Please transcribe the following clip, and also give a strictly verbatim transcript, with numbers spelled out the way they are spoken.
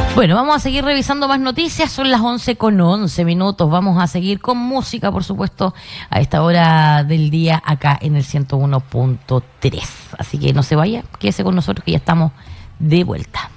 Bueno, vamos a seguir revisando más noticias. Son las once con once minutos. Vamos a seguir con música, por supuesto, a esta hora del día acá en el ciento uno punto tres. Así que no se vaya, quédese con nosotros que ya estamos de vuelta.